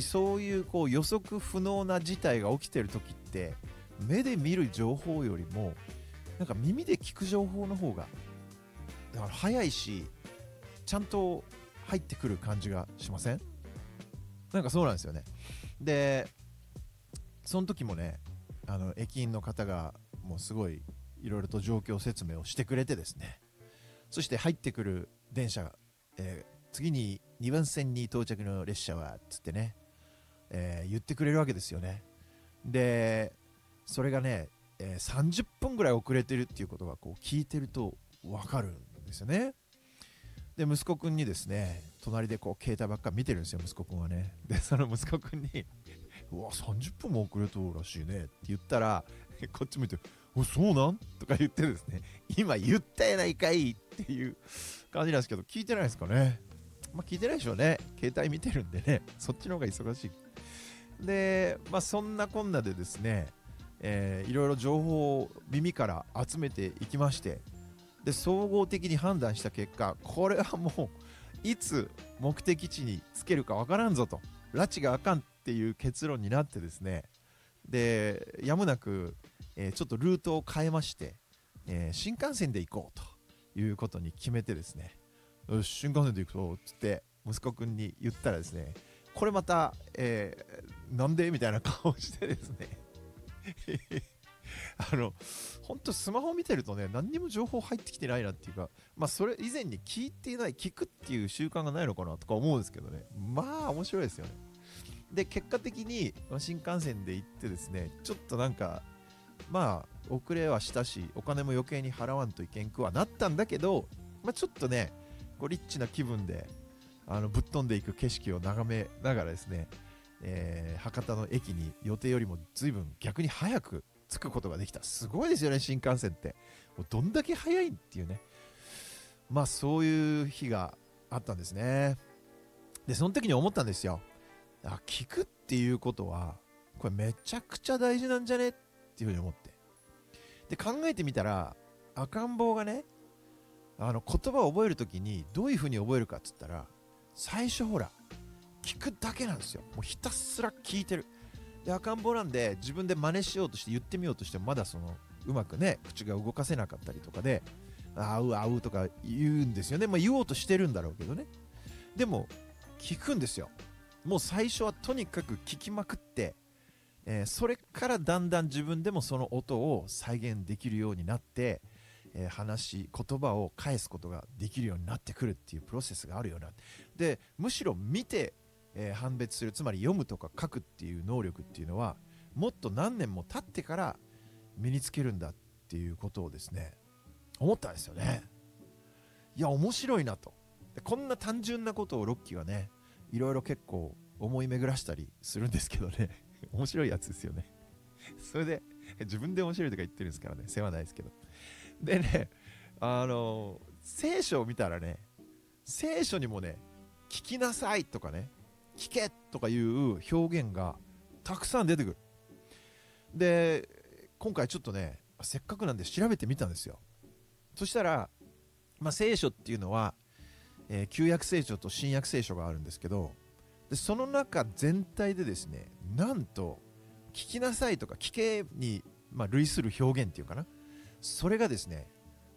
そういうこう予測不能な事態が起きてる時って目で見る情報よりもなんか耳で聞く情報の方がだから早いしちゃんと入ってくる感じがしません？なんかそうなんですよね。でその時もね駅員の方がもうすごいいろいろと状況説明をしてくれてですね、そして入ってくる電車が、次に2番線に到着の列車はつってね、言ってくれるわけですよね。でそれがね、30分ぐらい遅れてるっていうことがこう聞いてると分かるんですよね。で息子くんにですね隣でこう携帯ばっか見てるんですよ、息子くんはね。でその息子くんにうわ30分も遅れとるらしいねって言ったらこっち向いておそうなんとか言ってですね、今言ったやないかいっていう感じなんですけど、聞いてないですかね。まあ聞いてないでしょうね、携帯見てるんでね、そっちの方が忙しい。でまあそんなこんなでですね、いろいろ情報を耳から集めていきまして、で総合的に判断した結果、これはもういつ目的地につけるかわからんぞと、拉致があかんっていう結論になってですね、でやむなく、ちょっとルートを変えまして、新幹線で行こうということに決めてですね、よし新幹線で行くとっつって息子くんに言ったらですね、これまた、なんでみたいな顔をしてですね本当スマホ見てるとね何にも情報入ってきてないなっていうか、まあそれ以前に聞いていない聞くっていう習慣がないのかなとか思うんですけどね、まあ面白いですよね。で結果的に新幹線で行ってですね、ちょっとなんかまあ遅れはしたしお金も余計に払わんといけんくはなったんだけど、まあ、ちょっとねこうリッチな気分でぶっ飛んでいく景色を眺めながらですね、博多の駅に予定よりも随分逆に早く着くことができた。すごいですよね新幹線って、もうどんだけ早いっていうね、まあそういう日があったんですね。でその時に思ったんですよ。聞くっていうことはこれめちゃくちゃ大事なんじゃねっていうふうに思って、で考えてみたら赤ん坊がね言葉を覚えるときにどういうふうに覚えるかっつったら、最初ほら聞くだけなんですよ。もうひたすら聞いてる。で赤ん坊なんで自分で真似しようとして言ってみようとしてもまだうまくね口が動かせなかったりとかで、あうあうとか言うんですよね。まあ言おうとしてるんだろうけどね。でも聞くんですよ。もう最初はとにかく聞きまくって、それからだんだん自分でもその音を再現できるようになって、言葉を返すことができるようになってくるっていうプロセスがあるような。でむしろ見て、判別する、つまり読むとか書くっていう能力っていうのはもっと何年も経ってから身につけるんだっていうことをですね思ったんですよね。いや面白いなと。でこんな単純なことをロッキーはねいろいろ結構思い巡らしたりするんですけどね面白いやつですよね。それで自分で面白いとか言ってるんですからね、世話ないですけど。でね聖書を見たらね、聖書にもね聞きなさいとかね聞けとかいう表現がたくさん出てくる。で今回ちょっとねせっかくなんで調べてみたんですよ。そしたら、まあ、聖書っていうのは、旧約聖書と新約聖書があるんですけど、でその中全体でですねなんと聞きなさいとか聞けに、まあ、類する表現っていうかな、それがですね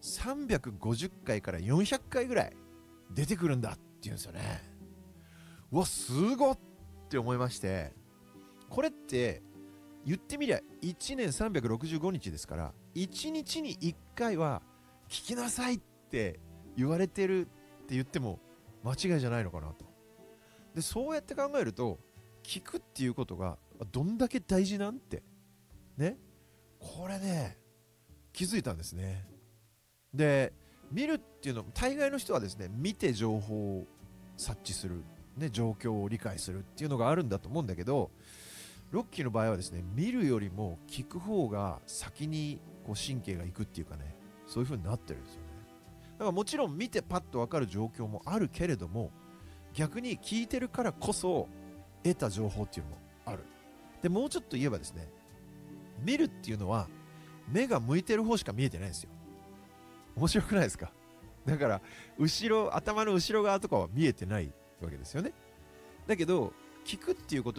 350回から400回ぐらい出てくるんだっていうんですよね。うわすごっって思いまして、これって言ってみりゃ1年365日ですから、1日に1回は聞きなさいって言われてるって言っても間違いじゃないのかなと。でそうやって考えると聞くっていうことがどんだけ大事なんてね、これね気づいたんですね。で見るっていうの大概の人はですね見て情報を察知する、ね、状況を理解するっていうのがあるんだと思うんだけど、ロッキーの場合はですね見るよりも聞く方が先にこう神経がいくっていうかね、そういう風になってるんですよね。だからもちろん見てパッと分かる状況もあるけれども、逆に聞いてるからこそ得た情報っていうのもある。でもうちょっと言えばですね、見るっていうのは目が向いてる方しか見えてないんですよ。面白くないですか？だから頭の後ろ側とかは見えてないわけですよね。だけど聞くっていうこと